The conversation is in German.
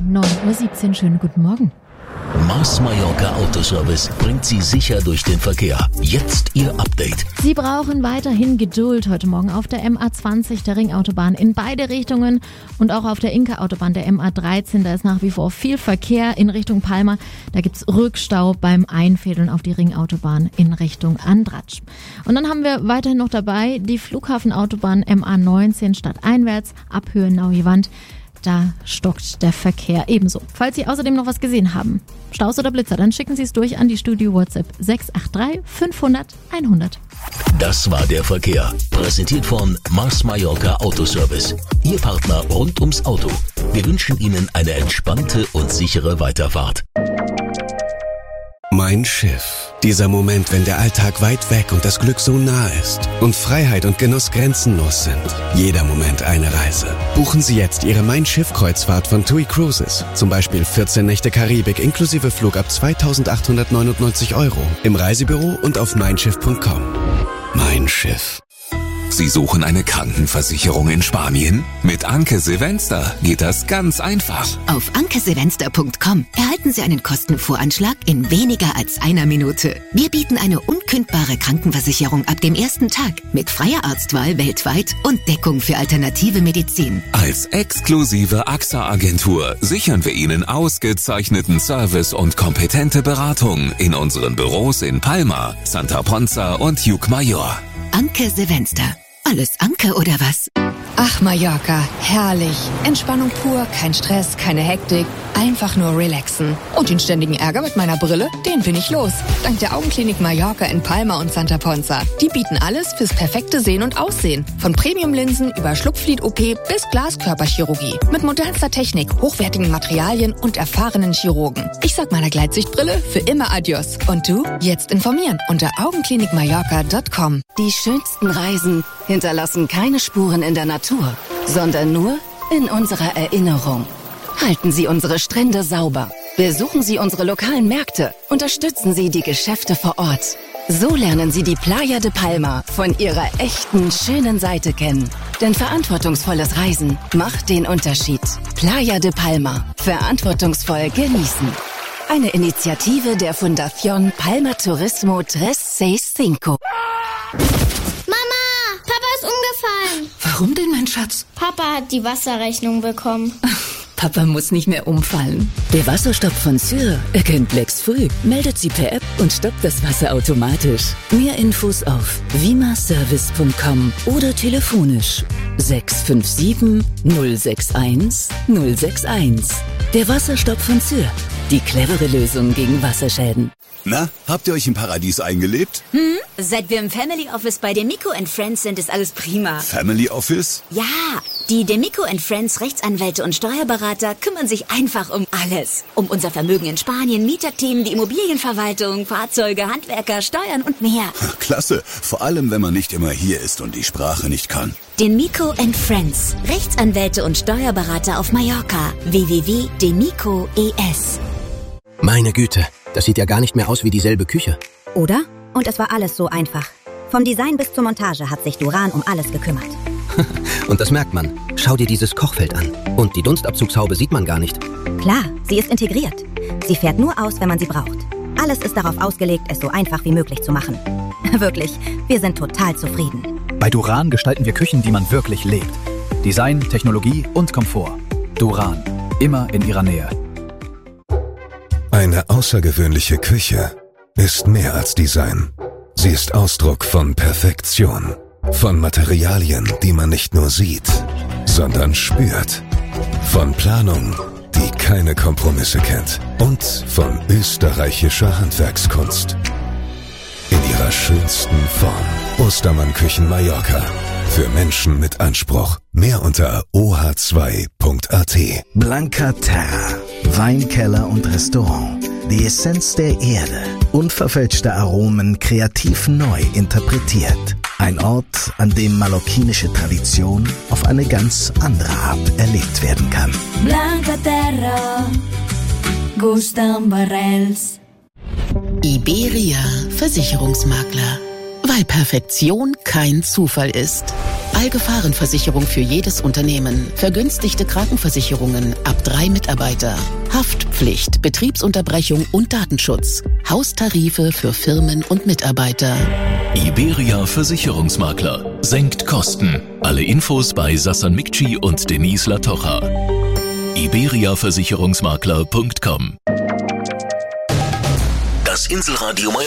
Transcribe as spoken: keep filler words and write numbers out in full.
neun Uhr siebzehn. Schönen guten Morgen. Mars Mallorca Autoservice bringt Sie sicher durch den Verkehr. Jetzt Ihr Update. Sie brauchen weiterhin Geduld heute Morgen auf der M A zwanzig, der Ringautobahn, in beide Richtungen und auch auf der Inka-Autobahn, der M A dreizehn. Da ist nach wie vor viel Verkehr in Richtung Palma. Da gibt's Rückstau beim Einfädeln auf die Ringautobahn in Richtung Andratsch. Und dann haben wir weiterhin noch dabei die Flughafenautobahn M A neunzehn stadteinwärts, Abhöhe Nauiwand. Da stockt der Verkehr ebenso. Falls Sie außerdem noch was gesehen haben, Staus oder Blitzer, dann schicken Sie es durch an die Studio WhatsApp sechs acht drei fünfhundert hundert. Das war der Verkehr. Präsentiert von Mars Mallorca Autoservice. Ihr Partner rund ums Auto. Wir wünschen Ihnen eine entspannte und sichere Weiterfahrt. Mein Schiff. Dieser Moment, wenn der Alltag weit weg und das Glück so nah ist und Freiheit und Genuss grenzenlos sind. Jeder Moment eine Reise. Buchen Sie jetzt Ihre Mein Schiff-Kreuzfahrt von TUI Cruises. Zum Beispiel vierzehn Nächte Karibik inklusive Flug ab zweitausendachthundertneunundneunzig Euro. Im Reisebüro und auf mein schiff punkt com. Mein Schiff. Sie suchen eine Krankenversicherung in Spanien? Mit Anke Silvester geht das ganz einfach. Auf anke silvester punkt com erhalten Sie einen Kostenvoranschlag in weniger als einer Minute. Wir bieten eine unkündbare Krankenversicherung ab dem ersten Tag mit freier Arztwahl weltweit und Deckung für alternative Medizin. Als exklusive A X A-Agentur sichern wir Ihnen ausgezeichneten Service und kompetente Beratung in unseren Büros in Palma, Santa Ponza und Llucmajor. Anke Silvester. Alles Anke oder was? Ach, Mallorca, herrlich. Entspannung pur, kein Stress, keine Hektik. Einfach nur relaxen. Und den ständigen Ärger mit meiner Brille, den bin ich los. Dank der Augenklinik Mallorca in Palma und Santa Ponza. Die bieten alles fürs perfekte Sehen und Aussehen. Von Premium-Linsen über Schlupflid-O P bis Glaskörperchirurgie. Mit modernster Technik, hochwertigen Materialien und erfahrenen Chirurgen. Ich sag meiner Gleitsichtbrille für immer Adios. Und du? Jetzt informieren unter augenklinik mallorca punkt com. Die schönsten Reisen hinterlassen keine Spuren in der Natur, sondern nur in unserer Erinnerung. Halten Sie unsere Strände sauber. Besuchen Sie unsere lokalen Märkte. Unterstützen Sie die Geschäfte vor Ort. So lernen Sie die Playa de Palma von ihrer echten, schönen Seite kennen. Denn verantwortungsvolles Reisen macht den Unterschied. Playa de Palma. Verantwortungsvoll genießen. Eine Initiative der Fundación Palma Turismo trescientos sechsundsechzig. Umgefallen. Warum denn, mein Schatz? Papa hat die Wasserrechnung bekommen. Papa muss nicht mehr umfallen. Der Wasserstopp von Syr erkennt Lecks früh, meldet sie per App und stoppt das Wasser automatisch. Mehr Infos auf vimaservice punkt com oder telefonisch sechs fünf sieben null sechs eins null sechs eins. Der Wasserstopp von Syr. Die clevere Lösung gegen Wasserschäden. Na, habt ihr euch im Paradies eingelebt? Hm, seit wir im Family Office bei Demico and Friends sind, ist alles prima. Family Office? Ja, die Demico and Friends Rechtsanwälte und Steuerberater kümmern sich einfach um alles. Um unser Vermögen in Spanien, Mieterthemen, die Immobilienverwaltung, Fahrzeuge, Handwerker, Steuern und mehr. Klasse, vor allem wenn man nicht immer hier ist und die Sprache nicht kann. Demico and Friends, Rechtsanwälte und Steuerberater auf Mallorca. w w w punkt demico punkt e s. Meine Güte, das sieht ja gar nicht mehr aus wie dieselbe Küche. Oder? Und es war alles so einfach. Vom Design bis zur Montage hat sich Duran um alles gekümmert. Und das merkt man. Schau dir dieses Kochfeld an. Und die Dunstabzugshaube sieht man gar nicht. Klar, sie ist integriert. Sie fährt nur aus, wenn man sie braucht. Alles ist darauf ausgelegt, es so einfach wie möglich zu machen. Wirklich, wir sind total zufrieden. Bei Duran gestalten wir Küchen, die man wirklich lebt. Design, Technologie und Komfort. Duran. Immer in ihrer Nähe. Eine außergewöhnliche Küche ist mehr als Design. Sie ist Ausdruck von Perfektion. Von Materialien, die man nicht nur sieht, sondern spürt. Von Planung, die keine Kompromisse kennt. Und von österreichischer Handwerkskunst. In ihrer schönsten Form. Ostermann Küchen Mallorca. Für Menschen mit Anspruch. Mehr unter o h zwei punkt a t. Blanca Terra. Weinkeller und Restaurant. Die Essenz der Erde. Unverfälschte Aromen kreativ neu interpretiert. Ein Ort, an dem mallorquinische Tradition auf eine ganz andere Art erlebt werden kann. Blanca Terra. Gustan Barrels. Iberia Versicherungsmakler. Weil Perfektion kein Zufall ist. Allgefahrenversicherung für jedes Unternehmen. Vergünstigte Krankenversicherungen ab drei Mitarbeiter. Haftpflicht, Betriebsunterbrechung und Datenschutz. Haustarife für Firmen und Mitarbeiter. Iberia Versicherungsmakler. Senkt Kosten. Alle Infos bei Sassan Mikci und Denise Latocha. iberia versicherungsmakler punkt com. Das Inselradio